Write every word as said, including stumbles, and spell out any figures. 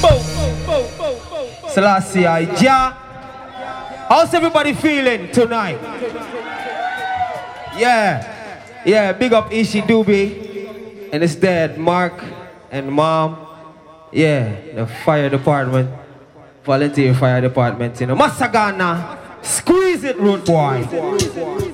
Selassie, ja. How's everybody feeling tonight? Yeah, yeah. Big up Ishi Doobie and his dad, Mark, and mom. Yeah, the fire department, volunteer fire department. You know, Masagana, squeeze it, root boy.